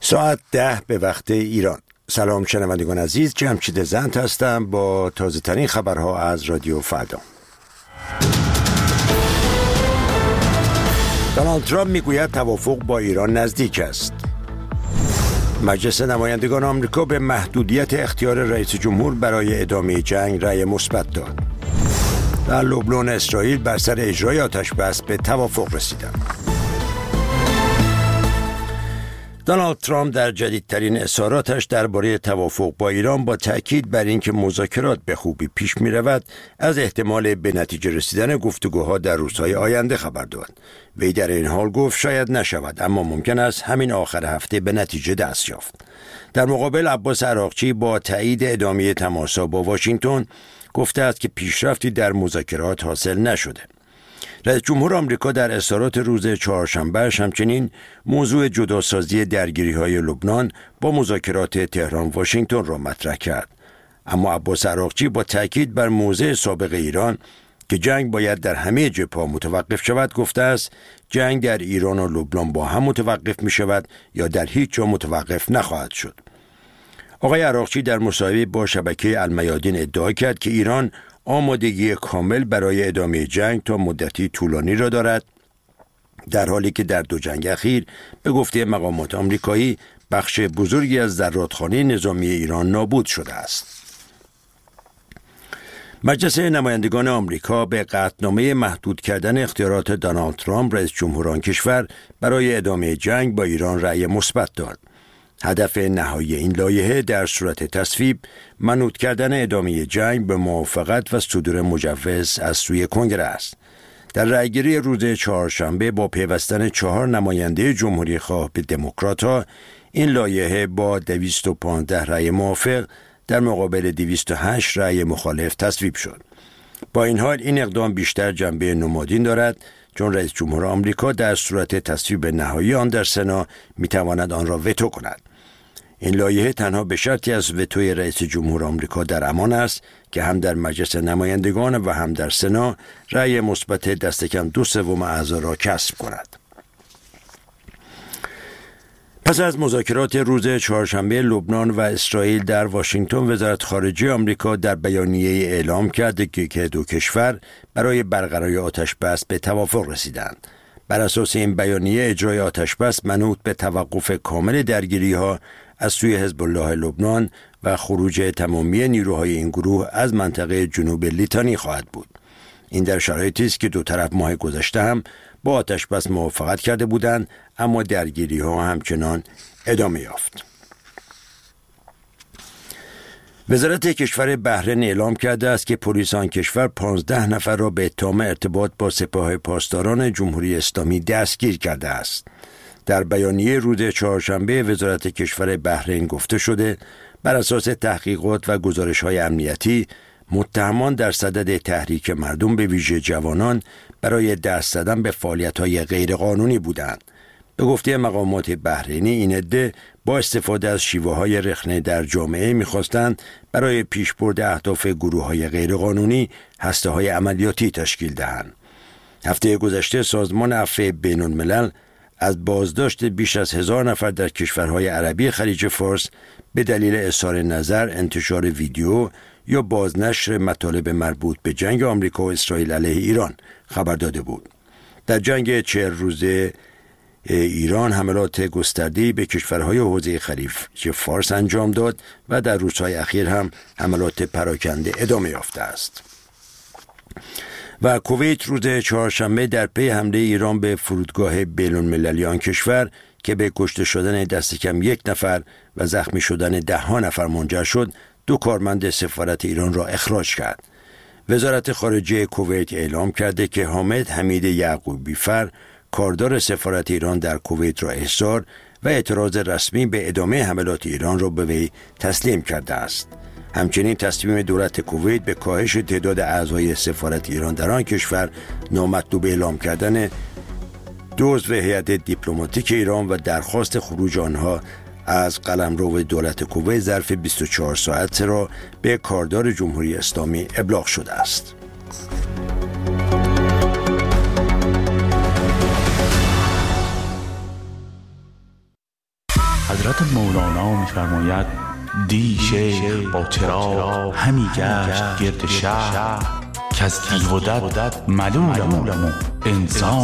ساعت 10 به وقت ایران. سلام شنوندگان عزیز، جمشید زند هستم با تازه ترین خبرها از رادیو فردا. دونالد ترامپ میگوید توافق با ایران نزدیک است. مجلس نمایندگان آمریکا به محدودیت اختیار رئیس جمهور برای ادامه جنگ رأی مثبت داد. در لبنان اسرائیل بر سر اجرای آتش‌بس به توافق رسیدند. دونالد ترامپ در جدیدترین اظهاراتش درباره توافق با ایران با تأکید بر اینکه مذاکرات به خوبی پیش می‌رود، از احتمال به نتیجه رسیدن گفتگوها در روزهای آینده خبر داد. وی در این حال گفت شاید نشود، اما ممکن است همین آخر هفته به نتیجه دست یافت. در مقابل عباس عراقچی با تایید ادامه تماس‌ها با واشنگتن گفته است که پیشرفتی در مذاکرات حاصل نشده. رئیس جمهور آمریکا در اظهارات روز چهارشنبه همچنین موضوع جداسازی درگیری‌های لبنان با مذاکرات تهران واشنگتن را مطرح کرد. اما عباس عراقچی با تاکید بر موضع سابق ایران که جنگ باید در همه جبهه‌ها متوقف شود گفته است جنگ در ایران و لبنان با هم متوقف می شود یا در هیچ جا متوقف نخواهد شد. آقای عراقچی در مصاحبه با شبکه المیادین ادعا کرد که ایران آمادگی کامل برای ادامه جنگ تا مدتی طولانی را دارد، در حالی که در دو جنگ اخیر به گفته مقامات آمریکایی بخش بزرگی از ذراتخانه نظامی ایران نابود شده است. مجلس نمایندگان آمریکا به قطعنامه محدود کردن اختیارات دونالد ترامپ رئیس جمهور آن کشور برای ادامه جنگ با ایران رأی مثبت داد. هدف نهایی این لایحه در صورت تصویب منوط کردن ادامه جنگ به موافقت و صدور مجوز از سوی کنگره است. در رأیگیری روز چهارشنبه با پیوستن 4 نماینده جمهوری خواه به دموکرات‌ها این لایحه با 215 رأی موافق در مقابل 208 رأی مخالف تصویب شد. با این حال این اقدام بیشتر جنبه نمادین دارد، چون رئیس جمهور آمریکا در صورت تصویب نهایی آن در سنا میتواند آن را وتو کند. این لایحه تنها به شرطی از وتوی رئیس جمهور آمریکا در امان است که هم در مجلس نمایندگان و هم در سنا رأی مثبت دست کم 2/3 اعضا را کسب کند. پس از مذاکرات روز چهارشنبه لبنان و اسرائیل در واشنگتن، وزارت خارجه آمریکا در بیانیه اعلام کرد که دو کشور برای برقراری آتش‌بس به توافق رسیدند. بر اساس این بیانیه اجرای آتش‌بس منوط به توقف کامل درگیری‌ها از سوی حزب الله لبنان و خروج تمامی نیروهای این گروه از منطقه جنوب لیتانی خواهد بود. این در شرایطی است که دو طرف ماه گذشته هم با آتش‌بس موافقت کرده بودند، اما درگیری‌ها همچنان ادامه یافت. وزارت کشور بحرین اعلام کرده است که پلیس آن کشور 15 نفر را به اتهام ارتباط با سپاه پاسداران جمهوری اسلامی دستگیر کرده است. در بیانیه روز چهارشنبه وزارت کشور بحرین گفته شده بر اساس تحقیقات و گزارش‌های امنیتی متهمان در صدد تحریک مردم به ویژه جوانان برای دست زدن به فعالیت‌های غیرقانونی بودند. به گفته مقامات بحرینی این عده با استفاده از شیوه‌های رخنه در جامعه می‌خواستند برای پیشبرد اهداف گروه‌های غیرقانونی هسته‌های عملیاتی تشکیل دهند. هفته گذشته سازمان عفو بین‌الملل از بازداشت بیش از 1000 نفر در کشورهای عربی خلیج فارس به دلیل اظهار نظر، انتشار ویدیو یا بازنشر مطالب مربوط به جنگ آمریکا و اسرائیل علیه ایران خبر داده بود. در جنگ 40 روزه ایران حملات گسترده‌ای به کشورهای حوزه خلیج فارس انجام داد و در روزهای اخیر هم حملات پراکنده ادامه یافته است. و کویت روز چهارشنبه در پی حمله ایران به فرودگاه بین‌المللی آن کشور که به کشته شدن دست کم 1 نفر و زخمی شدن 10 نفر منجر شد، 2 کارمند سفارت ایران را اخراج کرد. وزارت خارجه کویت اعلام کرده که حامد حمید یعقوبی فر کاردار سفارت ایران در کویت را احضار و اعتراض رسمی به ادامه حملات ایران را به وی تسلیم کرده است. همچنین تصمیم دولت کویت به کاهش تعداد اعضای سفارت ایران در آن کشور نامطلوب اعلام کردن 2 عضو هیئت دیپلماتیک ایران و درخواست خروج آنها از قلمرو دولت کویت ظرف 24 ساعت را به کاردار جمهوری اسلامی ابلاغ شده است. حضرت مولانا می‌فرماید دی شیخ با چراغ همی گشت گرد شهر که از دیو و دد ملولم انسان